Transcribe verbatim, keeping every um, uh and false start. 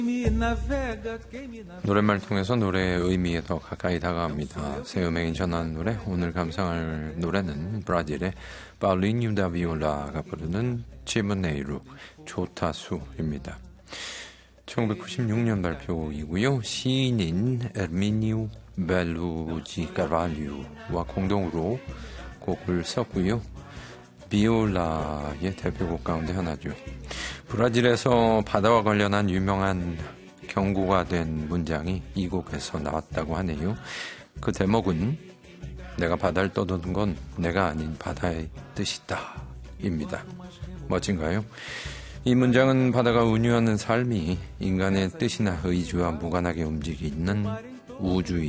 노랫말을 통해서 노래의 의미에 더 가까이 다가갑니다. 새 음행이 전하는 노래, 오늘 감상할 노래는 브라질의 파울리뉴 다 비올라가 부르는 치무네이루 조타수입니다. 천구백구십육 년 발표이고요. 시인인 에르미니우 벨루지 카발류와 공동으로 곡을 썼고요. 비올라의 대표곡 가운데 하나죠. 브라질에서 바다와 관련한 유명한 경고가 된 문장이 이 곡에서 나왔다고 하네요. 그 대목은 내가 바다를 떠도는 건 내가 아닌 바다의 뜻이다 입니다. 멋진가요? 이 문장은 바다가 운유하는 삶이 인간의 뜻이나 의지와 무관하게 움직이는 우주의